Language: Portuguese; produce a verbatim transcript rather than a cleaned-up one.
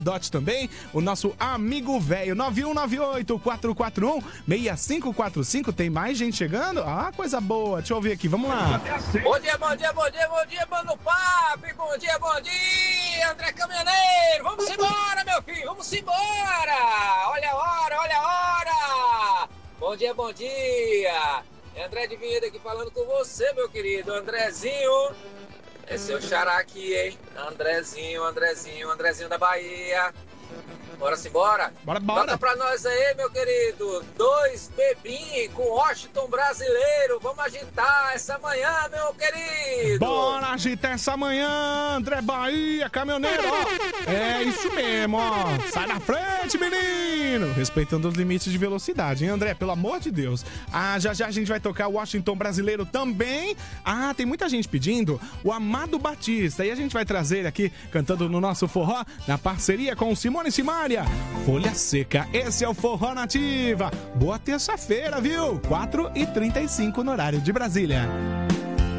Dot também, o nosso amigo velho, nove um nove oito, quatro quatro um, seis cinco quatro cinco. Tem mais gente chegando? Ah, coisa boa. Deixa eu ouvir aqui, vamos lá. Bom dia, bom dia, bom dia, bom dia, mano papi. Bom dia, bom dia, André Caminhoneiro. Vamos embora, meu filho, vamos embora. Olha a hora, olha a hora. Bom dia, bom dia. É André de Vinhedo aqui falando com você, meu querido. Andrezinho. Esse é o xará aqui, hein? Andrezinho, Andrezinho, Andrezinho da Bahia. Bora simbora? Bora, bora. Toca pra nós aí, meu querido. Dois bebinhos com Washington brasileiro. Vamos agitar essa manhã, meu querido. Bora agitar essa manhã, André Bahia, caminhoneiro, ó. É isso mesmo, ó. Sai da frente, menino. Respeitando os limites de velocidade, hein, André? Pelo amor de Deus. Ah, já já a gente vai tocar o Washington brasileiro também. Ah, tem muita gente pedindo o Amado Batista. E a gente vai trazer ele aqui, cantando no nosso forró, na parceria com o Simone Simaria. Folha Seca, esse é o Forró Nativa. Boa terça-feira, viu? quatro e trinta e cinco no horário de Brasília.